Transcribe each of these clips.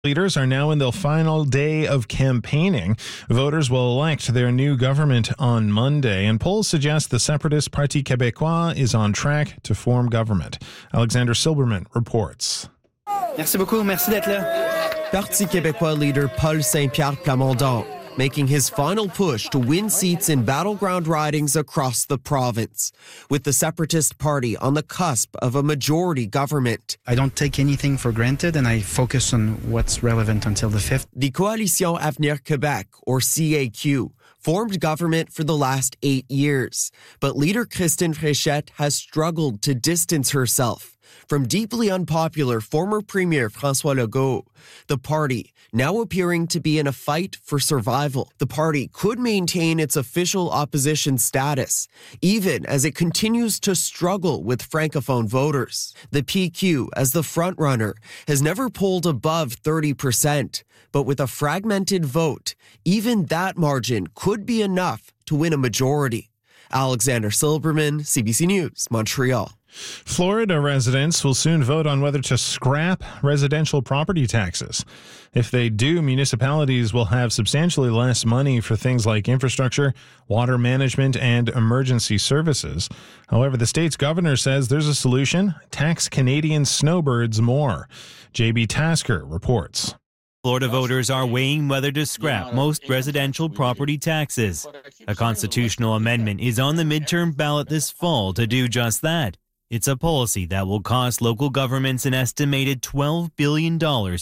Leaders are now in their final day of campaigning. Voters will elect their new government on Monday, and polls suggest the separatist Parti Québécois is on track to form government. Alexander Silberman reports. Merci beaucoup, merci d'être là. Parti Québécois leader Paul Saint-Pierre Plamondon making his final push to win seats in battleground ridings across the province, with the Separatist Party on the cusp of a majority government. I don't take anything for granted and I focus on what's relevant until the 5th. The Coalition Avenir Québec, or CAQ, formed government for the last 8 years, but leader Christine Fréchette has struggled to distance herself from deeply unpopular former Premier François Legault. The party now appearing to be in a fight for survival. The party could maintain its official opposition status, even as it continues to struggle with Francophone voters. The PQ, as the frontrunner, has never polled above 30%, but with a fragmented vote, even that margin could be enough to win a majority. Alexander Silberman, CBC News, Montreal. Florida residents will soon vote on whether to scrap residential property taxes. If they do, municipalities will have substantially less money for things like infrastructure, water management, and emergency services. However, the state's governor says there's a solution: tax Canadian snowbirds more. JB Tasker reports. Florida voters are weighing whether to scrap most residential property taxes. A constitutional amendment is on the midterm ballot this fall to do just that. It's a policy that will cost local governments an estimated $12 billion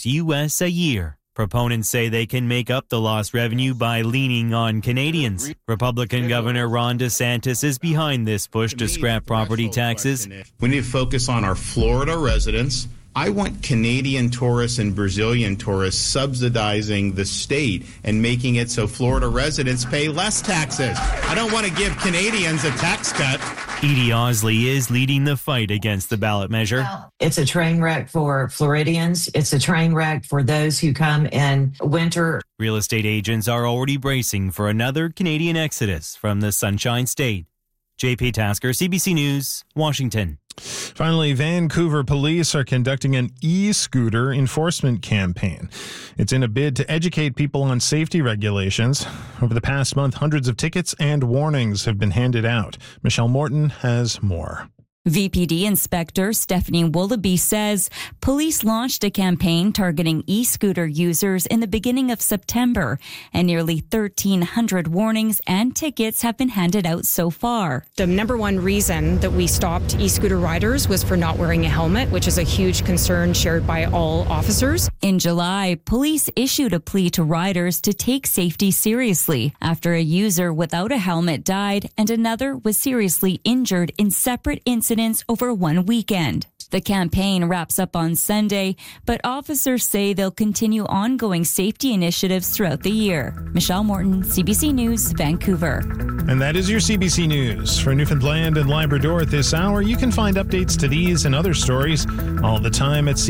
US a year. Proponents say they can make up the lost revenue by leaning on Canadians. Republican Governor Ron DeSantis is behind this push to scrap property taxes. We need to focus on our Florida residents. I want Canadian tourists and Brazilian tourists subsidizing the state and making it so Florida residents pay less taxes. I don't want to give Canadians a tax cut. Edie Osley is leading the fight against the ballot measure. It's a train wreck for Floridians. It's a train wreck for those who come in winter. Real estate agents are already bracing for another Canadian exodus from the Sunshine State. JP Tasker, CBC News, Washington. Finally, Vancouver police are conducting an e-scooter enforcement campaign. It's in a bid to educate people on safety regulations. Over the past month, hundreds of tickets and warnings have been handed out. Michelle Morton has more. VPD Inspector Stephanie Wollaby says police launched a campaign targeting e-scooter users in the beginning of September, and nearly 1,300 warnings and tickets have been handed out so far. The number one reason that we stopped e-scooter riders was for not wearing a helmet, which is a huge concern shared by all officers. In July, police issued a plea to riders to take safety seriously after a user without a helmet died and another was seriously injured in separate incidents over one weekend. The campaign wraps up on Sunday, but officers say they'll continue ongoing safety initiatives throughout the year. Michelle Morton, CBC News, Vancouver. And that is your CBC News. For Newfoundland and Labrador at this hour, you can find updates to these and other stories all the time at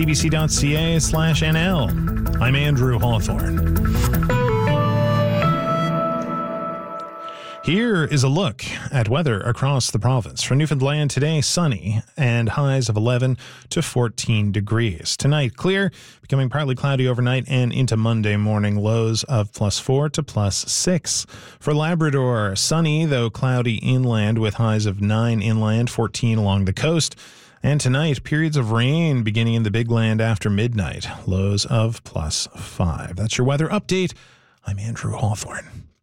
cbc.ca/NL. I'm Andrew Hawthorne. Here is a look at weather across the province. For Newfoundland today, sunny and highs of 11 to 14 degrees. Tonight, clear, becoming partly cloudy overnight and into Monday morning, lows of +4 to +6. For Labrador, sunny, though cloudy inland with highs of 9 inland, 14 along the coast. And tonight, periods of rain beginning in the Big Land after midnight, lows of +5. That's your weather update. I'm Andrew Hawthorne.